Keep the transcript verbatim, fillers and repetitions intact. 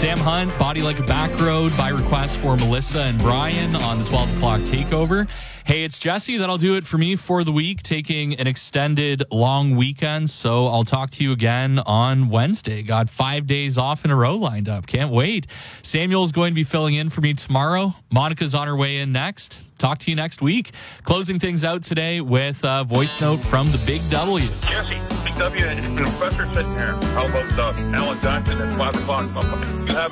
Sam Hunt, Body Like a Back Road by request for Melissa and Brian on the twelve o'clock takeover. Hey, it's Jesse. That'll do it for me for the week, taking an extended long weekend. So I'll talk to you again on Wednesday. Got five days off in a row lined up. Can't wait. Samuel's going to be filling in for me tomorrow. Monica's on her way in next. Talk to you next week. Closing things out today with a voice note from the Big W. Jesse, Big W and Professor sitting here. How about uh, Alan Jackson at five o'clock? You have